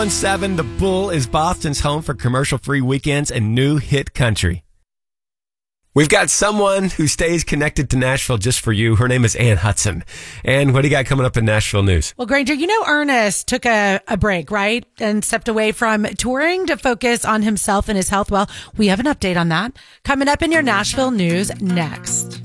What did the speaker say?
7, The Bull is Boston's home for commercial-free weekends and new hit country. We've got someone who stays connected to Nashville just for you. Her name is Ann Hudson. And what do you got coming up in Nashville news? Well, Granger, you know Ernest took a break, right? And stepped away from touring to focus on himself and his health. Well, we have an update on that coming up in your Nashville news next.